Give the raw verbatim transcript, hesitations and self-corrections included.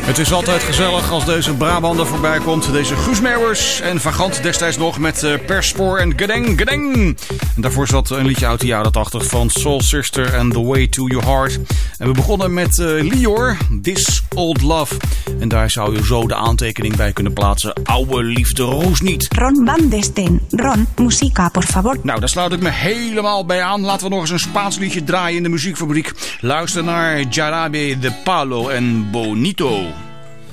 Het is altijd gezellig als deze Brabander voorbij komt. Deze Guus Meeuwers en Vagant destijds nog met uh, Perspoor en Gedeng Gedeng. En daarvoor zat een liedje uit de jaren tachtig van Soul Sister and The Way To Your Heart. En we begonnen met uh, Lior, This Old Love. En daar zou je zo de aantekening bij kunnen plaatsen. Oude liefde roos niet. Ron Van de Steen. Ron, musica, por favor. Nou, daar sluit ik me helemaal bij aan. Laten we nog eens een Spaans liedje draaien in de muziekfabriek. Luister naar Jarabe de Palo en Bonito.